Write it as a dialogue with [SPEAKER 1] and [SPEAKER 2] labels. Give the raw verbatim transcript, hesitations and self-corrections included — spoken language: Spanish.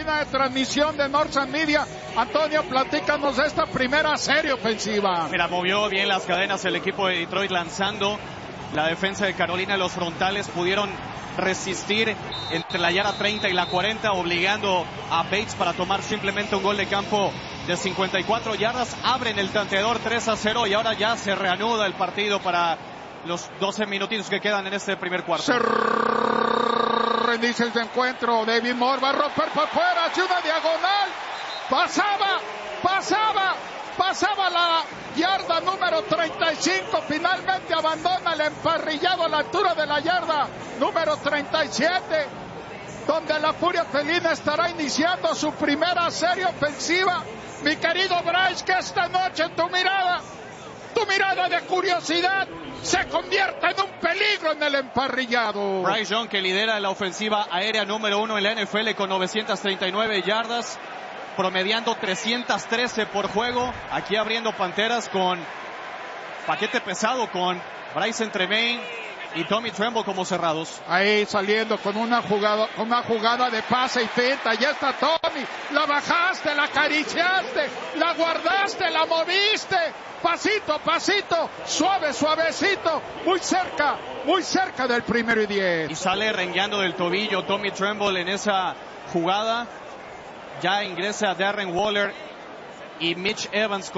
[SPEAKER 1] cadena de transmisión de Northern Media. Antonio, platícanos de esta primera serie ofensiva.
[SPEAKER 2] Mira, movió bien las cadenas el equipo de Detroit lanzando. La defensa de Carolina, los frontales pudieron resistir entre la yarda treinta y la cuarenta, obligando a Bates para tomar simplemente un gol de campo de cincuenta y cuatro yardas. Abren el tanteador tres a cero y ahora ya se reanuda el partido para los doce minutitos que quedan en este primer cuarto.
[SPEAKER 1] Se reinicia el encuentro. David Moore va a romper por fuera, hacia una diagonal. Pasaba, pasaba, pasaba la yarda número treinta y cinco. Finalmente abandona el emparrillado a la altura de la yarda número treinta y siete, donde la Furia Felina estará iniciando su primera serie ofensiva. Mi querido Bryce, que esta noche tu mirada, tu mirada de curiosidad se convierte en un peligro en el emparrillado.
[SPEAKER 2] Bryce Young, que lidera la ofensiva aérea número uno en la N F L con novecientas treinta y nueve yardas, promediando trescientas trece por juego. Aquí abriendo Panteras con paquete pesado, con Bryson Tremaine y Tommy Tremble como cerrados.
[SPEAKER 1] Ahí saliendo con una jugada, con una jugada de pase y finta. Ya está Tommy. La bajaste, la acariciaste, la guardaste, la moviste. Pasito, pasito, suave, suavecito, muy cerca, muy cerca del primero y diez.
[SPEAKER 2] Y sale rengueando del tobillo Tommy Tremble en esa jugada. Ya ingresa Darren Waller y Mitch Evans